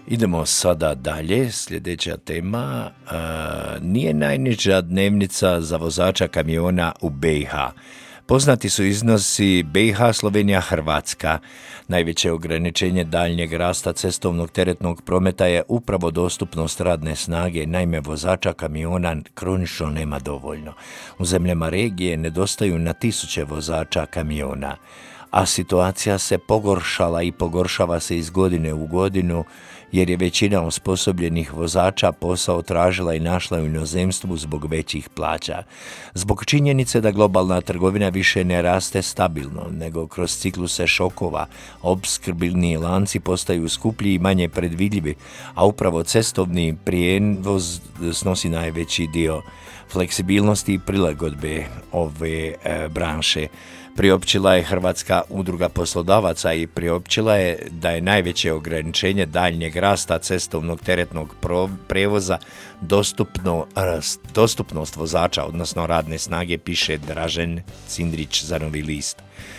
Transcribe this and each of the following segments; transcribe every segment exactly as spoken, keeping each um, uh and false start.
Idemo sada dalje, sljedeća tema, e, nije najniža dnevnica za vozača kamiona u B i H. Poznati su iznosi B i H, Slovenija, Hrvatska. Najveće ograničenje daljnjeg rasta cestovnog teretnog prometa je upravo dostupnost radne snage, naime vozača kamiona kronično nema dovoljno. U zemljama regije nedostaju na tisuće vozača kamiona, a situacija se pogoršala i pogoršava se iz godine u godinu, jer je većina osposobljenih vozača posao tražila i našla u inozemstvu zbog većih plaća. Zbog činjenice da globalna trgovina više ne raste stabilno, nego kroz cikluse šokova, opskrbni lanci postaju skuplji i manje predvidljivi, a upravo cestovni prijevoz snosi najveći dio fleksibilnosti i prilagodbe ove e, branše. Priopćila je Hrvatska udruga poslodavaca i priopćila je da je najveće ograničenje daljnjeg rasta cestovnog teretnog prijevoza dostupno, dostupnost vozača, odnosno radne snage, piše Dražen Cindrić za Novi list.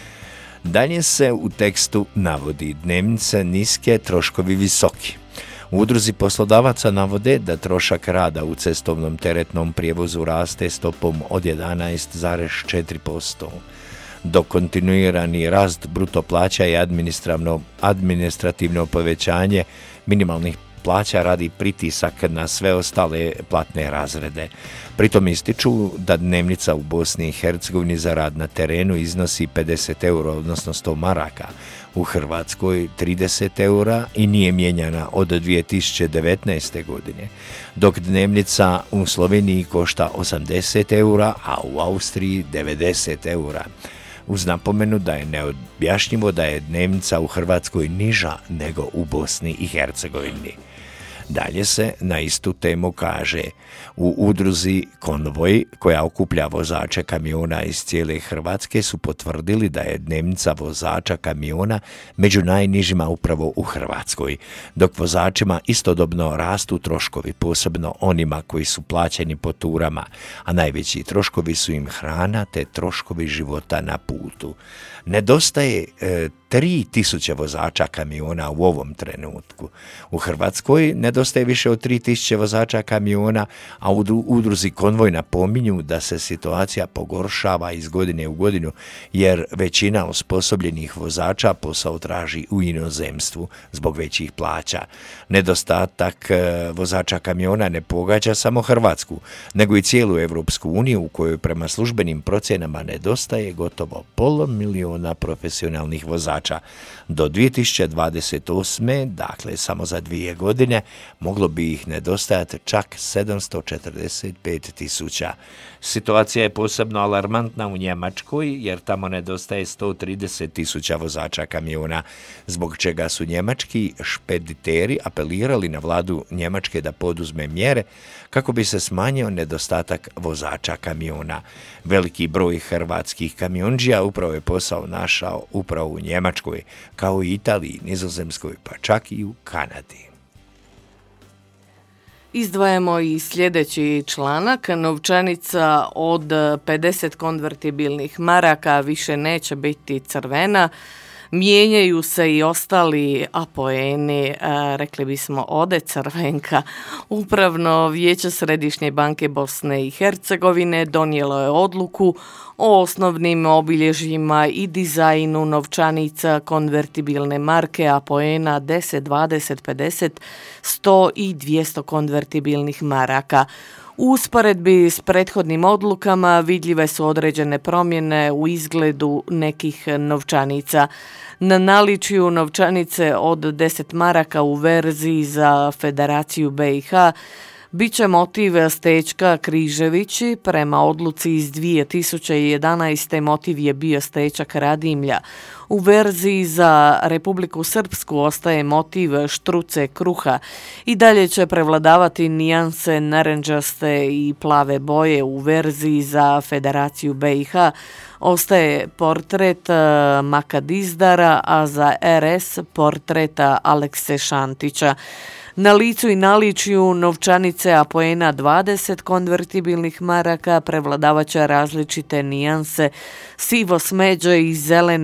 Dalje se u tekstu navodi dnevnice niske, troškovi visoki. U udruzi poslodavaca navode da trošak rada u cestovnom teretnom prijevozu raste stopom od jedanaest zarez četiri posto. Dok kontinuirani rast bruto plaća i administrativno povećanje minimalnih plaća radi pritisak na sve ostale platne razrede. Pritom ističu da dnevnica u Bosni i Hercegovini za rad na terenu iznosi pedeset eura, odnosno sto maraka, u Hrvatskoj trideset eura i nije mijenjana od dvije tisuće devetnaeste. godine, dok dnevnica u Sloveniji košta osamdeset eura, a u Austriji devedeset eura. Uz napomenu da je neobjašnjivo da je dnevnica u Hrvatskoj niža nego u Bosni i Hercegovini. Dalje se na istu temu kaže: u udruzi Konvoj, koja okuplja vozače kamiona iz cijele Hrvatske, su potvrdili da je dnevnica vozača kamiona među najnižima upravo u Hrvatskoj, dok vozačima istodobno rastu troškovi, posebno onima koji su plaćeni po turama, a najveći troškovi su im hrana te troškovi života na putu. Nedostaje e, tri tisuće vozača kamiona u ovom trenutku. U Hrvatskoj nedostaje više od tri tisuće vozača kamiona, a u udruzi Konvoj napominju da se situacija pogoršava iz godine u godinu, jer većina osposobljenih vozača posao traži u inozemstvu zbog većih plaća. Nedostatak e, vozača kamiona ne pogađa samo Hrvatsku, nego i cijelu Europsku uniju, u kojoj prema službenim procjenama nedostaje gotovo pola miliona profesionalnih vozača. Do dvije tisuće dvadeset osme. dakle samo za dvije godine, moglo bi ih nedostajati čak sedamsto četrdeset pet tisuća. Situacija je posebno alarmantna u Njemačkoj, jer tamo nedostaje sto trideset tisuća vozača kamiona, zbog čega su njemački špediteri apelirali na vladu Njemačke da poduzme mjere kako bi se smanjio nedostatak vozača kamiona. Veliki broj hrvatskih kamionđija upravo je posao našao upravo u Njemačkoj, kao i Italiji, Nizozemskoj, pa čak i u Kanadi. Izdvajamo i sljedeći članak. Novčanica od pedeset konvertibilnih maraka više neće biti crvena. Mijenjaju se i ostali apoeni, rekli bismo ode crvenka. Upravno vijeće Središnje banke Bosne i Hercegovine donijelo je odluku o osnovnim obilježjima i dizajnu novčanica konvertibilne marke apoena deset, dvadeset, pedeset, sto i dvjesto konvertibilnih maraka. U usporedbi s prethodnim odlukama vidljive su određene promjene u izgledu nekih novčanica. Na naličju novčanice od deset maraka u verziji za Federaciju B i H bit će motiv Stečka Križevići. Prema odluci iz dvije tisuće jedanaeste. motiv je bio Stečak Radimlja. U verziji za Republiku Srpsku ostaje motiv štruce kruha. I dalje će prevladavati nijanse narančaste i plave boje. U verziji za Federaciju B i H ostaje portret Maka Dizdara, a za R S portreta Alekse Šantića. Na licu i naličju novčanice apoena dvadeset konvertibilnih maraka prevladavaće različite nijanse sivo smeđe i zelene boje.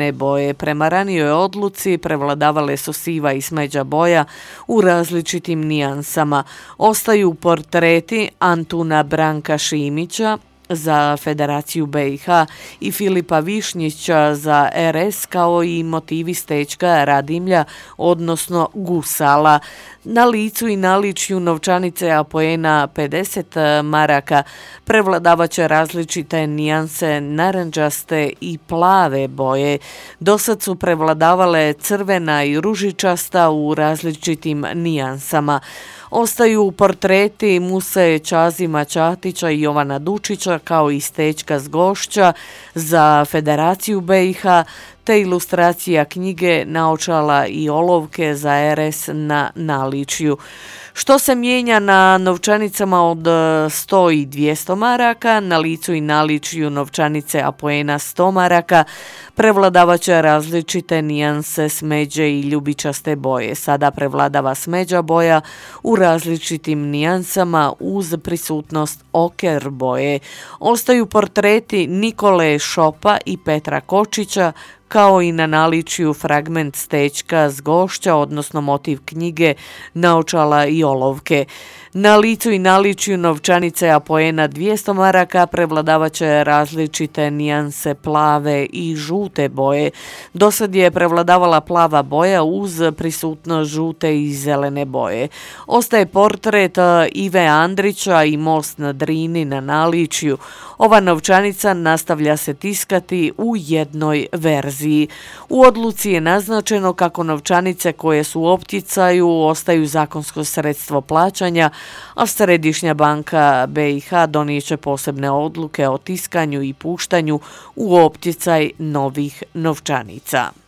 boje. Prema ranijoj odluci prevladavale su siva i smeđa boja u različitim nijansama. Ostaju portreti Antuna Branka Šimića za Federaciju B i H i Filipa Višnjića za R S, kao i motivi stečka Radimlja, odnosno gusala. Na licu i naličju novčanice apoena pedeset maraka prevladavaće različite nijanse narandžaste i plave boje. Dosad su prevladavale crvena i ružičasta u različitim nijansama. Ostaju portreti Muse Čazima Čatića i Jovana Dučića, kao i stečka s Gošća za Federaciju B i H, te ilustracija knjige, naočala i olovke za R S na naličju. Što se mijenja na novčanicama od sto i dvjesto maraka, na licu i naličju novčanice apoena sto maraka prevladavaće različite nijanse smeđe i ljubičaste boje. Sada prevladava smeđa boja u različitim nijansama uz prisutnost oker boje. Ostaju portreti Nikole Šopa i Petra Kočića, kao i na naličju fragment stečka s Gošća, odnosno motiv knjige, naočala i olovke. Na licu i naličju novčanice apoena dvjesto maraka prevladavaće različite nijanse plave i žute boje. Dosad je prevladavala plava boja uz prisutnost žute i zelene boje. Ostaje portret Ive Andrića i most na Drini na naličju. Ova novčanica nastavlja se tiskati u jednoj verziji. U odluci je naznačeno kako novčanice koje su u opticaju ostaju zakonsko sredstvo plaćanja, a Središnja banka B i H donijet će posebne odluke o tiskanju i puštanju u opticaj novih novčanica.